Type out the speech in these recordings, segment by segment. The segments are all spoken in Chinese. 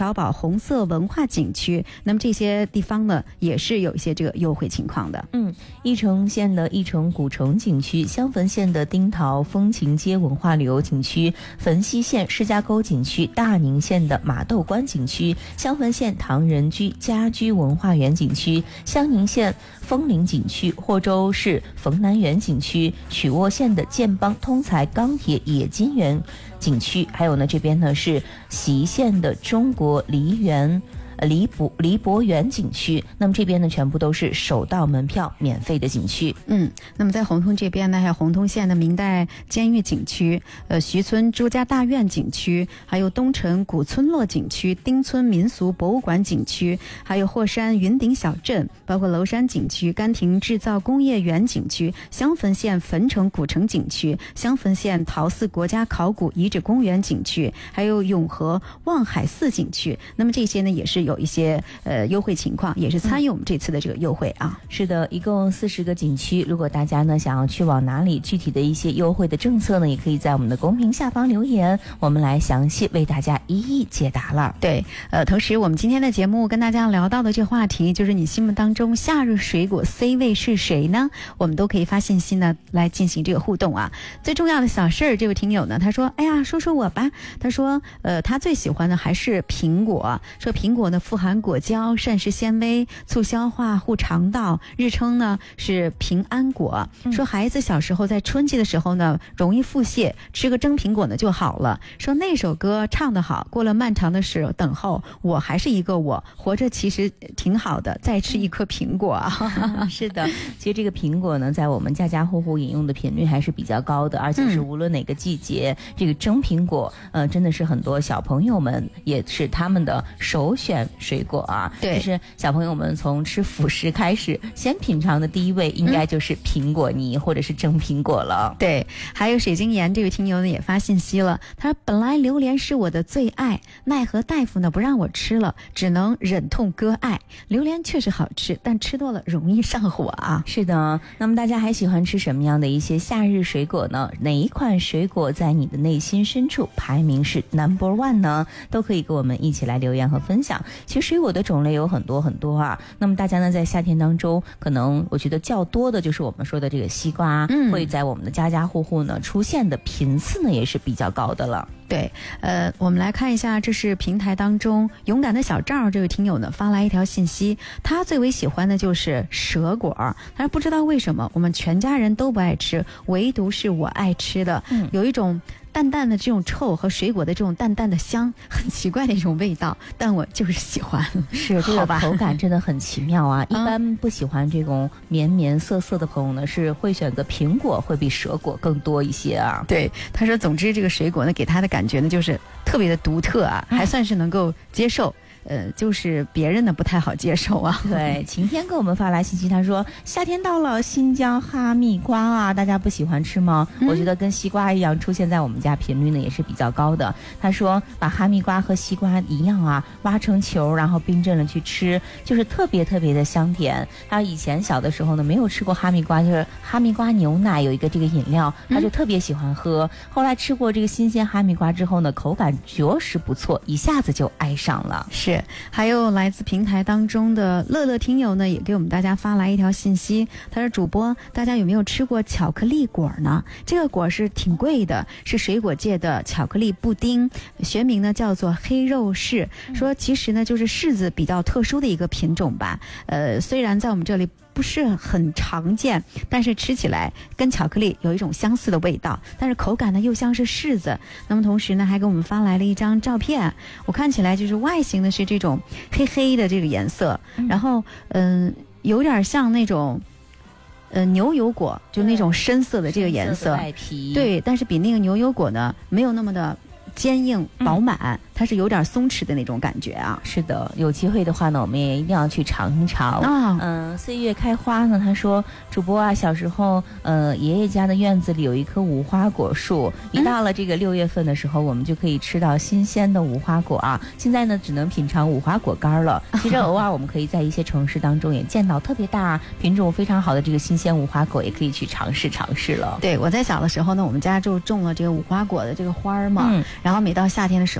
桥堡红色文化景区，那么这些地方呢也是有一些这个优惠情况的。 义城县的义城古城景区，襄汾县的丁桃风情街文化旅游景区，汾西县释迦沟景区，大宁县的马窦关景区，襄汾县唐人居家居文化园景区，襄宁县枫林景区，霍州市冯南园景区，曲沃县的建邦通才钢铁冶金园景区，还有呢这边呢是隰县的中国梨博园景区，那么这边呢全部都是首到门票免费的景区。 那么在洪洞这边呢，还有洪洞县的明代监狱景区，徐村朱家大院景区，还有东城古村落景区，丁村民俗博物馆景区，还有霍山云顶小镇，包括娄山景区、甘亭制造工业园景区，襄汾县汾城古城景区，襄汾县陶寺国家考古遗址公园景区，还有永和望海寺景区。那么这些呢也是有一些优惠情况，也是参与我们这次的这个优惠啊。 是的，一共40个景区，如果大家呢想要去往哪里，具体的一些优惠的政策呢，也可以在我们的公屏下方留言，我们来详细为大家一一解答了。 对，同时我们今天的节目跟大家聊到的这个话题，就是你心目当中夏日水果 C 位是谁呢？我们都可以发信息呢来进行这个互动啊。最重要的小事儿，这位听友呢他说，哎呀，说说我吧。他说他最喜欢的还是苹果，说苹果呢富含果胶、膳食纤维，促消化、护肠道，日称呢是平安果。说孩子小时候在春季的时候呢容易腹泻，吃个蒸苹果呢就好了。说那首歌唱得好，过了漫长的等候，我还是一个我，活着其实挺好的，再吃一颗苹果啊。 是的，其实这个苹果呢在我们家家户户饮用的频率还是比较高的，而且是无论哪个季节，这个蒸苹果真的是很多小朋友们也是他们的首选水果啊。 对， 就是小朋友们从吃辅食开始，先品尝的第一位应该就是苹果泥或者是蒸苹果了。 对，还有水晶岩这位听友呢也发信息了，他说本来榴莲是我的最爱，奈何大夫呢不让我吃了，只能忍痛割爱。榴莲确实好吃，但吃多了容易上火啊。 是的，那么大家还喜欢吃什么样的一些夏日水果呢？哪一款水果在你的内心深处排名是 No.1 呢？都可以跟我们一起来留言和分享。其实水果的种类有很多很多啊，那么大家呢在夏天当中，可能我觉得较多的就是我们说的这个西瓜，会在我们的家家户户呢出现的频次呢也是比较高的了。 对，我们来看一下，这是平台当中勇敢的小赵这位听友呢发来一条信息，他最为喜欢的就是蛇果，他说不知道为什么我们全家人都不爱吃，唯独是我爱吃的，有一种淡淡的这种臭和水果的这种淡淡的香，很奇怪的一种味道，但我就是喜欢。 是，这个口感真的很奇妙啊。一般不喜欢这种绵绵涩涩的朋友呢，是会选择苹果会比蛇果更多一些啊。 对，他说总之这个水果呢给他的感觉呢就是特别的独特啊，还算是能够接受。就是别人的不太好接受啊。 对，晴天给我们发来信息，他说夏天到了，新疆哈密瓜啊，大家不喜欢吃吗？我觉得跟西瓜一样，出现在我们家频率呢也是比较高的。他说把哈密瓜和西瓜一样啊，挖成球，然后冰镇了去吃，就是特别特别的香甜。他以前小的时候呢没有吃过哈密瓜，就是哈密瓜牛奶有一个这个饮料，他就特别喜欢喝。后来吃过这个新鲜哈密瓜之后呢，口感着实不错，一下子就爱上了。 是。还有来自平台当中的乐乐听友呢也给我们大家发来一条信息，他说主播大家有没有吃过巧克力果呢？这个果是挺贵的，是水果界的巧克力布丁，学名呢叫做黑肉柿，说其实呢就是柿子比较特殊的一个品种吧，虽然在我们这里不是很常见，但是吃起来跟巧克力有一种相似的味道，但是口感呢又像是柿子。那么同时呢还给我们发来了一张照片，我看起来就是外形的是这种黑黑的这个颜色，然后有点像那种牛油果，就那种深色的这个颜色， 外皮。 对，但是比那个牛油果呢没有那么的坚硬饱满，它是有点松弛的那种感觉啊。 是的，有机会的话呢我们也一定要去尝一尝啊。岁月开花呢，他说主播啊，小时候爷爷家的院子里有一棵无花果树，一到了这个6月份的时候，我们就可以吃到新鲜的无花果啊。现在呢只能品尝无花果干了，其实偶尔我们可以在一些城市当中也见到特别大品种非常好的这个新鲜无花果，也可以去尝试尝试了。 对，我在小的时候呢，我们家就种了这个无花果的这个花嘛，然后每到夏天的时候呢，它就会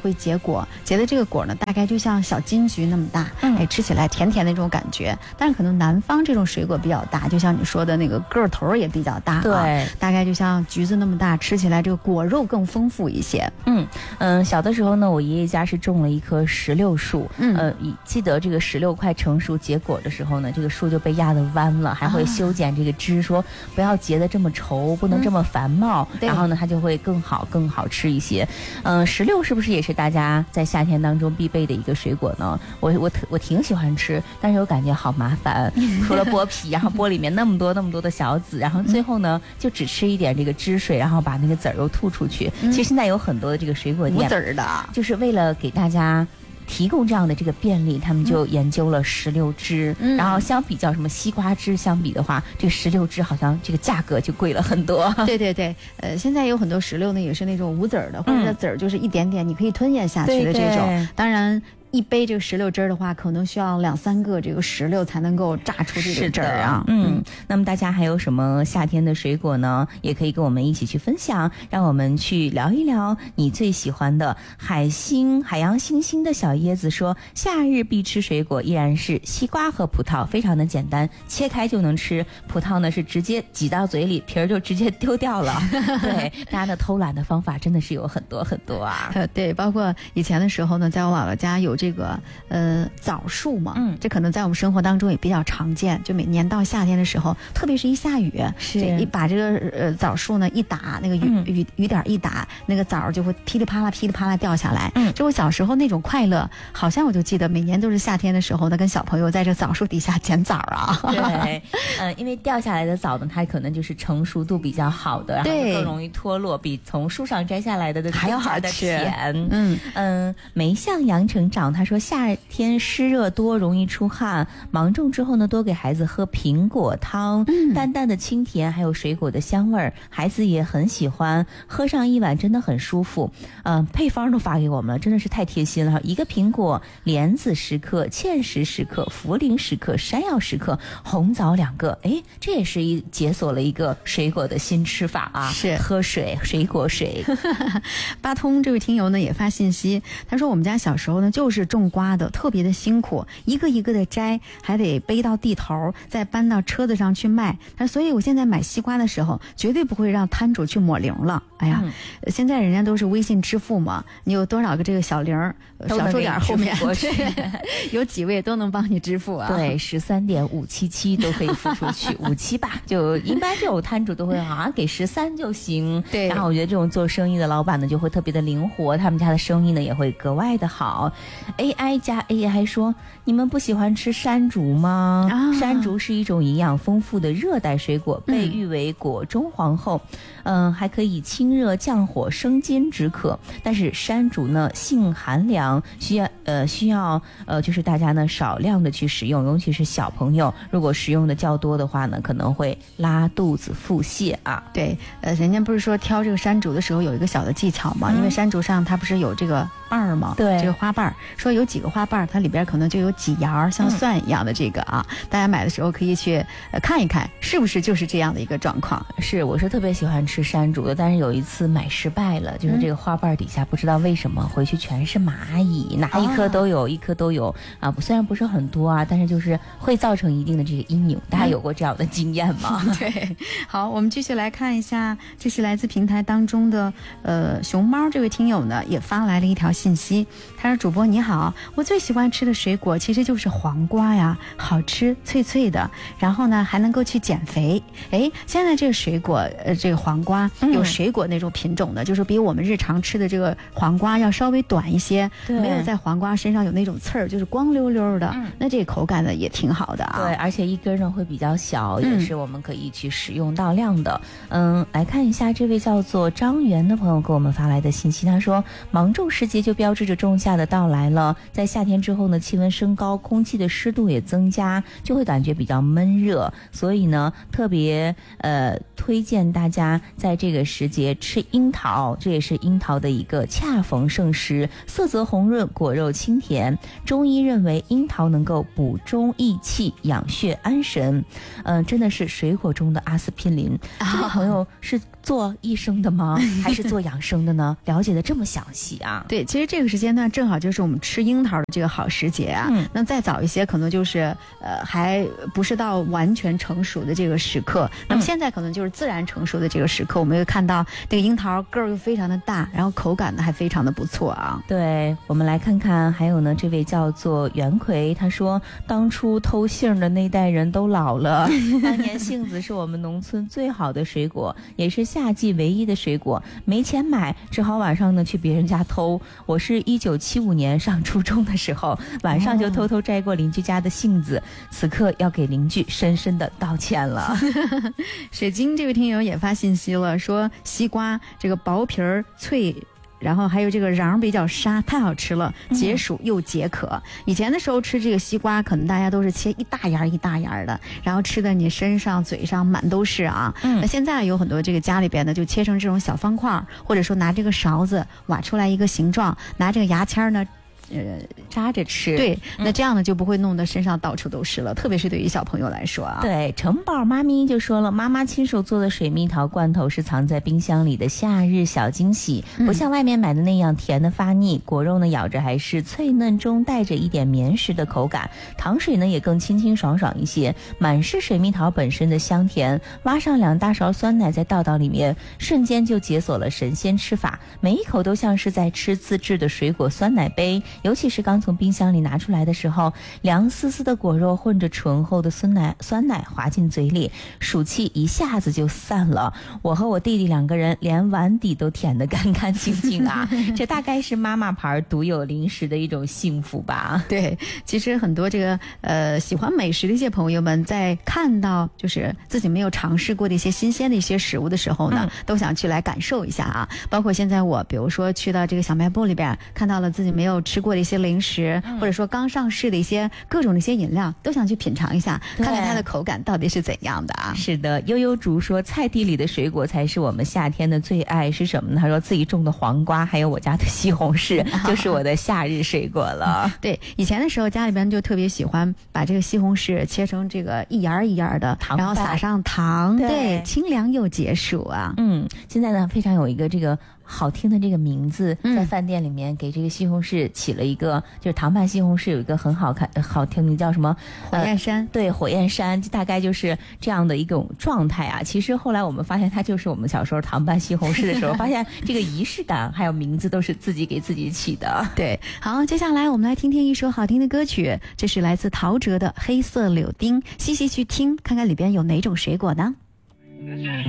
会结果，结的这个果呢，大概就像小金桔那么大，吃起来甜甜的那种感觉。但是可能南方这种水果比较大，就像你说的那个个头也比较大， 对， 大概就像橘子那么大，吃起来这个果肉更丰富一些。 小的时候呢，我爷爷家是种了一棵石榴树，记得这个石榴快成熟结果的时候呢，这个树就被压得弯了，还会修剪这个枝，说不要结得这么稠，不能这么繁茂，然后呢，它就会更好吃一些。石榴是不是也是大家在夏天当中必备的一个水果呢？我挺喜欢吃，但是我感觉好麻烦，除了剥皮，然后剥里面那么多的小籽，然后最后呢就只吃一点这个汁水，然后把那个籽儿又吐出去。其实现在有很多的这个水果店无籽儿的， 就是为了给大家提供这样的这个便利，他们就研究了石榴汁，然后相比较什么西瓜汁相比的话，这个石榴汁好像这个价格就贵了很多。 对，现在有很多石榴呢，也是那种无籽儿的，或者籽儿就是一点点，你可以吞咽下去的这种。当然，一杯这个石榴汁儿的话，可能需要2-3个这个石榴才能够榨出这个汁儿啊。 那么大家还有什么夏天的水果呢？也可以跟我们一起去分享，让我们去聊一聊你最喜欢的。海洋星星的小椰子说，夏日必吃水果依然是西瓜和葡萄，非常的简单，切开就能吃。葡萄呢是直接挤到嘴里，皮儿就直接丢掉了。对，大家的偷懒的方法真的是有很多啊。 对，包括以前的时候呢，在我姥姥家有这个枣树嘛，这可能在我们生活当中也比较常见。就每年到夏天的时候，特别是一下雨，一把这个枣树呢一打，那个雨点一打，那个枣就会噼里啪啦掉下来。就我小时候那种快乐，好像我就记得每年都是夏天的时候呢，跟小朋友在这枣树底下捡枣啊。 对，因为掉下来的枣呢，它可能就是成熟度比较好的，然后更容易脱落，比从树上摘下来的还要好吃。 梅向阳成长，他说夏天湿热多，容易出汗，芒种之后呢，多给孩子喝苹果汤，淡淡的清甜，还有水果的香味儿，孩子也很喜欢，喝上一碗真的很舒服。配方都发给我们了，真的是太贴心了。1个苹果，莲子10克，芡实10克，茯苓10克，山药10克，红枣2个。这也是解锁了一个水果的新吃法啊！ 是喝水，水果水。 八通这位听友呢也发信息，他说我们家小时候呢就是种瓜的，特别的辛苦，一个一个的摘，还得背到地头，再搬到车子上去卖。所以我现在买西瓜的时候，绝对不会让摊主去抹零了。哎呀，现在人家都是微信支付嘛，你有多少个这个小零，小数点后面有几位都能帮你支付啊？ 对，13.577都可以付出去，57吧，就一般这种摊主都会给13就行。 对， 然后我觉得这种做生意的老板呢，就会特别的灵活，他们家的生意呢也会格外的好。AI 加 AI 说，你们不喜欢吃山竹吗？山竹是一种营养丰富的热带水果，被誉为果中皇后。还可以清热降火、生津止渴。但是山竹呢性寒凉，需要就是大家呢少量的去使用，尤其是小朋友，如果食用的较多的话呢，可能会拉肚子、腹泻啊。 对，人家不是说挑这个山竹的时候有一个小的技巧吗？因为山竹上它不是有这个瓣儿吗？ 对， 这个花瓣儿，说有几个花瓣儿，它里边可能就有几芽像蒜一样的这个啊。大家买的时候可以去看一看，是不是就是这样的一个状况？ 是，我是特别喜欢吃山竹的，但是有一次买失败了，就是这个花瓣底下不知道为什么回去全是蚂蚁，哪一颗都有，一颗都有啊。虽然不是很多啊，但是就是会造成一定的这个阴影。大家有过这样的经验吗？ 对，好，我们继续来看一下，这是来自平台当中的熊猫这位听友呢也发来了一条信息，他说：主播你好，我最喜欢吃的水果其实就是黄瓜呀，好吃脆脆的，然后呢还能够去减肥。现在这个水果这个黄瓜有水果那种品种的，就是比我们日常吃的这个黄瓜要稍微短一些，没有在黄瓜身上有那种刺儿，就是光溜溜的，那这个口感呢也挺好的啊。 对，而且一根呢会比较小，也是我们可以去使用到量的。来看一下这位叫做张元的朋友给我们发来的信息，他说芒种时节就标志着仲夏的到来了，在夏天之后呢，气温升高，空气的湿度也增加，就会感觉比较闷热，所以呢特别推荐大家在这个时节吃樱桃，这也是樱桃的一个恰逢盛时，色泽红润，果肉清甜。中医认为樱桃能够补中益气，养血安神。真的是水果中的阿司匹林。这位朋友是做益生的吗？还是做养生的呢？了解的这么详细啊？ 对，其实这个时间段正好就是我们吃樱桃的这个好时节啊。那再早一些可能就是还不是到完全成熟的这个时刻。那么现在可能就是自然成熟的这个时刻，我们会看到这个樱桃个儿又非常的大，然后口感呢还非常的不错啊。 对，我们来看看，还有呢，这位叫做袁奎，他说当初偷杏的那代人都老了。当年杏子是我们农村最好的水果，也是夏季唯一的水果，没钱买，只好晚上呢去别人家偷。我是1975年上初中的时候，晚上就偷偷摘过邻居家的杏子，此刻要给邻居深深的道歉了。 水晶这位听友也发信息了，说西瓜这个薄皮儿脆，然后还有这个瓤比较沙，太好吃了，解暑又解渴。以前的时候吃这个西瓜，可能大家都是切一大芽一大芽的，然后吃的你身上嘴上满都是啊。那现在有很多这个家里边呢，就切成这种小方块，或者说拿这个勺子挖出来一个形状，拿这个牙签呢扎着吃。 对，那这样呢就不会弄得身上到处都是了，特别是对于小朋友来说啊。 对，城堡妈咪就说了，妈妈亲手做的水蜜桃罐头是藏在冰箱里的夏日小惊喜，不像外面买的那样甜的发腻，果肉呢咬着还是脆嫩中带着一点绵实的口感，糖水呢也更清清爽爽一些，满是水蜜桃本身的香甜，挖上2大勺酸奶再倒到里面，瞬间就解锁了神仙吃法，每一口都像是在吃自制的水果酸奶杯。尤其是刚从冰箱里拿出来的时候，凉丝丝的果肉混着醇厚的酸奶滑进嘴里，暑气一下子就散了。我和我弟弟2个人连碗底都舔得干干净净啊！这大概是妈妈牌独有零食的一种幸福吧。 对，其实很多这个喜欢美食的一些朋友们，在看到就是自己没有尝试过的一些新鲜的一些食物的时候呢，都想去来感受一下啊。包括现在我比如说去到这个小卖部里边，看到了自己没有吃过的一些零食，或者说刚上市的一些各种的一些饮料，都想去品尝一下，看看它的口感到底是怎样的啊。 是的，悠悠竹说菜地里的水果才是我们夏天的最爱，是什么呢？他说自己种的黄瓜还有我家的西红柿就是我的夏日水果了。 对，以前的时候家里边就特别喜欢把这个西红柿切成这个一芽一芽的，然后撒上糖，对，清凉又解暑啊。 现在呢非常有一个这个好听的这个名字，在饭店里面给这个西红柿起了一个，就是糖拌西红柿有一个很好听名叫什么火焰山。 对，火焰山，大概就是这样的一种状态啊。其实后来我们发现它就是我们小时候糖拌西红柿的时候发现这个仪式感还有名字都是自己给自己起的。 对，好，接下来我们来听听一首好听的歌曲，这是来自陶喆的《黑色柳丁》，细细去听看看里边有哪种水果呢？